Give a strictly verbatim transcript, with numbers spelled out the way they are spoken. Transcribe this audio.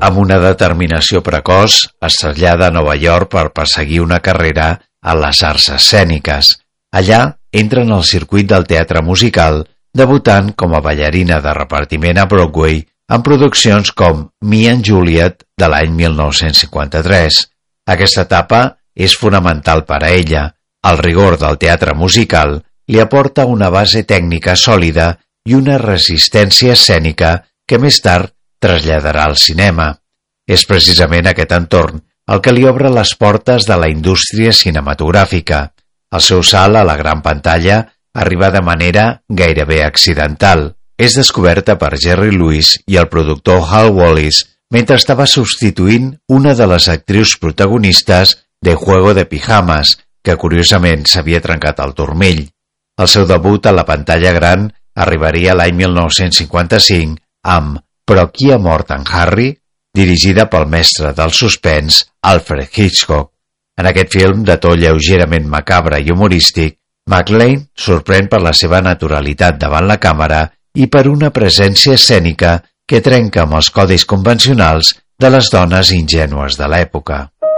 amb una determinació precoç, es trasllada a Nova York per perseguir una carrera a les arts escèniques. Allà entra en el circuit del teatre musical, debutant com a ballarina de repartiment a Broadway en produccions com Me and Juliet de l'any mil nou-cents cinquanta-tres. Aquesta etapa és fonamental per a ella. El rigor del teatre musical li aporta una base tècnica sòlida i una resistència escènica que més tard traslladarà al cinema. És precisament aquest entorn el que li obre les portes de la indústria cinematogràfica. El seu salt a la gran pantalla arriba de manera gairebé accidental. És descoberta per Jerry Lewis i el productor Hal Wallis mentre estava substituint una de les actrius protagonistes de Juego de Pijamas, que curiosament s'havia trencat el turmell. El seu debut a la pantalla gran arribaria l'any mil nou-cents cinquanta-cinc amb Però qui ha mort en Harry?, dirigida pel mestre del suspens Alfred Hitchcock. En aquest film, de to lleugerament macabre i humorístic, McLean sorprèn per la seva naturalitat davant la càmera i per una presència escènica que trenca amb els codis convencionals de les dones ingènues de l'època.